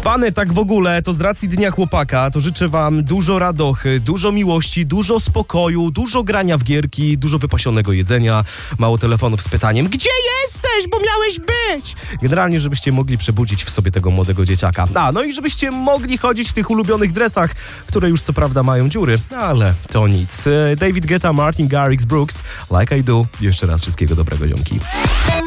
Pany, tak w ogóle, to z racji Dnia Chłopaka, to życzę wam dużo radochy, dużo miłości, dużo spokoju, dużo grania w gierki, dużo wypasionego jedzenia, mało telefonów z pytaniem: gdzie jesteś, bo miałeś być? Generalnie, żebyście mogli przebudzić w sobie tego młodego dzieciaka. No i żebyście mogli chodzić w tych ulubionych dresach, które już co prawda mają dziury, ale to nic. David Guetta, Martin Garrix, Brooks, Like I Do. Jeszcze raz wszystkiego dobrego, ziomki.